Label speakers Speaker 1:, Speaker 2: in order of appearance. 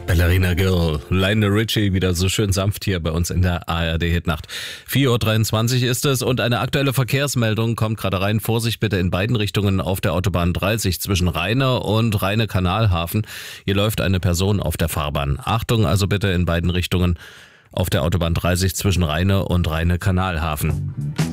Speaker 1: Ballerina Girl, Lionel Richie, wieder so schön sanft hier bei uns in der ARD-Hitnacht. 4:23 Uhr ist es und eine aktuelle Verkehrsmeldung kommt gerade rein. Vorsicht bitte in beiden Richtungen auf der Autobahn 30 zwischen Rheine und Rheine-Kanalhafen. Hier läuft eine Person auf der Fahrbahn. Achtung also bitte in beiden Richtungen auf der Autobahn 30 zwischen Rheine und Rheine-Kanalhafen.